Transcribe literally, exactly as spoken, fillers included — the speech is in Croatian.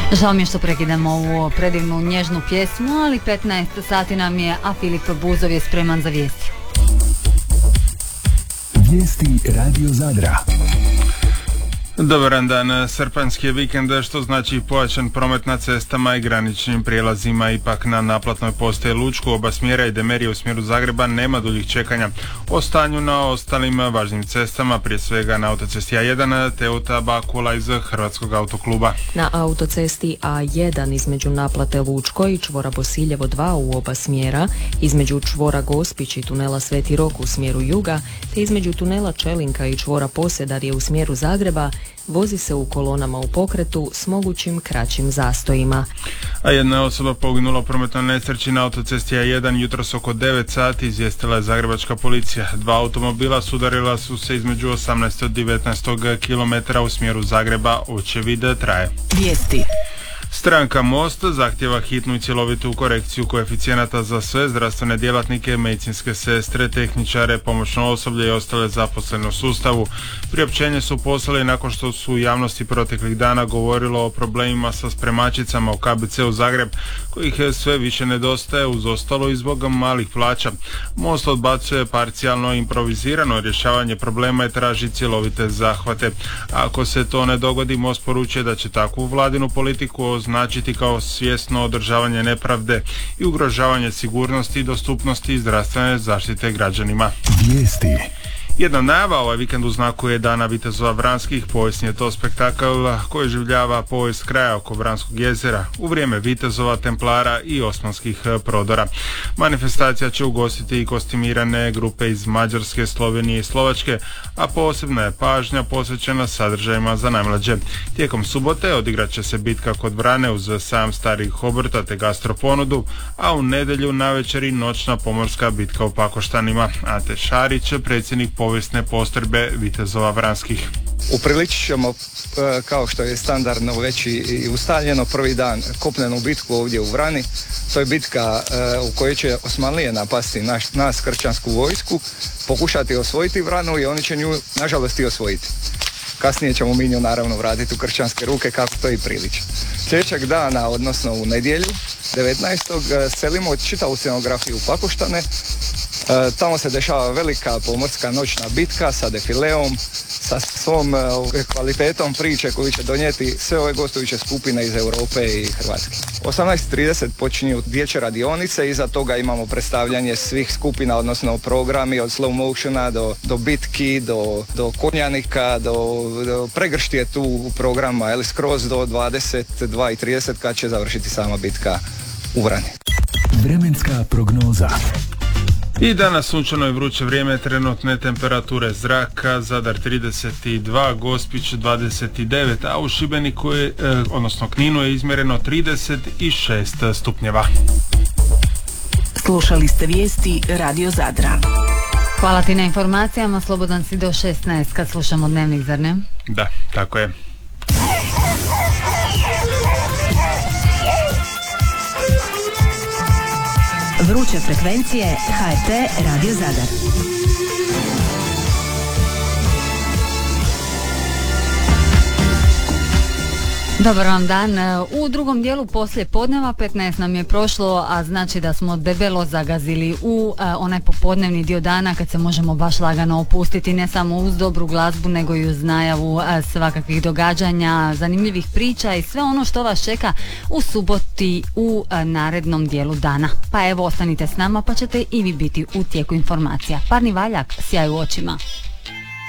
Žao mi je što prekidamo ovu predivnu nježnu pjesmu, ali petnaest sati nam je, a Filip Buzov je spreman za vijesti. Vijesti Radio Zadra. Dobar dan, srpanjski je vikend, što znači pojačan promet na cestama i graničnim prijelazima. Ipak na naplatnoj postaji Lučku, oba smjera i Demerije u smjeru Zagreba nema duljih čekanja. O stanju na ostalim važnim cestama, prije svega na autocesti A jedan, Teuta Bakula iz Hrvatskog autokluba. Na autocesti A jedan između naplate Lučko i čvora Bosiljevo dva u oba smjera, između čvora Gospić i tunela Sveti Rok u smjeru juga, te između tunela Čelinka i čvora Posedarje u smjeru Zagreba, vozi se u kolonama u pokretu s mogućim kraćim zastojima. A jedna osoba poginula u prometnoj nesreći na autocesti A jedan jutros oko devet sati, izvijestila je zagrebačka policija. Dva automobila sudarila su se između osamnaest i devetnaest kilometara u smjeru Zagreba. Očevid traje. Vijesti. Stranka Most zahtjeva hitnu i cjelovitu korekciju koeficijenata za sve zdravstvene djelatnike, medicinske sestre, tehničare, pomoćno osoblje i ostale zaposlene u sustavu. Priopćenje su poslali nakon što su u javnosti proteklih dana govorilo o problemima sa spremačicama u K B C-u Zagreb, kojih sve više nedostaje, uz ostalo i zbog malih plaća. Most odbacuje parcijalno improvizirano rješavanje problema i traži cjelovite zahvate. Ako se to ne dogodi, Most poručuje da će takvu vladinu politiku označiti kao svjesno održavanje nepravde i ugrožavanje sigurnosti i dostupnosti zdravstvene zaštite građanima. Vijesti. Jedna najava ovaj vikend u znaku je Dana vitezova Vranskih. Povijesni je to spektakl koji življava povijest kraja oko Vranskog jezera u vrijeme vitezova, templara i osmanskih prodora. Manifestacija će ugostiti i kostimirane grupe iz Mađarske, Slovenije i Slovačke, a posebna je pažnja posvećena sadržajima za najmlađe. Tijekom subote odigrat će se bitka kod Vrane uz sam starih obrta te gastroponudu, a u nedjelju navečer noćna pomorska bitka u Pakoštanima. Ante Šarić, predsjednik povijesne postrojbe vitezova Vranskih. Upriličit ćemo, kao što je standardno već i ustaljeno, prvi dan kopnenu bitku ovdje u Vrani. To je bitka u kojoj će Osmanlije napasti naš, nas kršćansku vojsku, pokušati osvojiti Vranu i oni će nju nažalost i osvojiti. Kasnije ćemo mi nju naravno vratiti u kršćanske ruke kako to i priliči. Sljedećeg dana, odnosno u nedjelju, devetnaestog selimo čitavu scenografiju u Pakoštane. E, tamo se dešava velika pomorska noćna bitka sa defileom, sa svom e, kvalitetom priče koju će donijeti sve ove gostujuće skupine iz Europe i Hrvatske. osamnaest trideset počinju dječje radionice, iza toga imamo predstavljanje svih skupina, odnosno programi od slow motiona do, do bitki, do, do konjanika, do, do pregršti je tu programa, ali skroz do dvadeset dva i trideset kad će završiti sama bitka u Vrani. Vremenska prognoza. I danas sunčano i vruće vrijeme, trenutne temperature zraka, Zadar trideset dva, Gospić dvadeset devet, a u Šibeniku je, eh, odnosno Kninu je izmjereno trideset šest stupnjeva. Slušali ste vijesti Radio Zadra. Hvala ti na informacijama, slobodan si do šesnaest kad slušamo Dnevnik, zar ne? Da, tako je. Vruće frekvencije H R T Radio Zadar. Dobar vam dan. U drugom dijelu poslije podneva petnaest nam je prošlo, a znači da smo debelo zagazili u a, onaj popodnevni dio dana kad se možemo baš lagano opustiti ne samo uz dobru glazbu nego i uz najavu a, svakakvih događanja, zanimljivih priča i sve ono što vas čeka u suboti u a, narednom dijelu dana. Pa evo, ostanite s nama pa ćete i vi biti u tijeku informacija. Parni valjak, sjaj u očima.